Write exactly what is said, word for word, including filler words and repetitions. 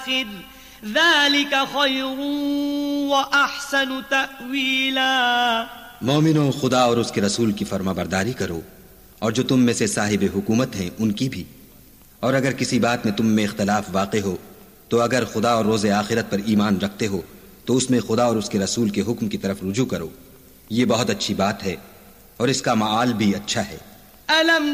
ذلك خير وأحسن تأويلا। मोमिनो, खुदा और उसके रसूल की फर्माबरदारी करो और जो तुम में से साहिब हुकूमत हैं उनकी भी। और अगर किसी बात में तुम में इख्तलाफ वाक़े हो तो अगर खुदा और रोज़े आखिरत पर ईमान रखते हो तो उसमें खुदा और उसके रसूल के हुक्म की तरफ रुजू करो। ये बहुत अच्छी बात है और इसका माआल भी अच्छा है।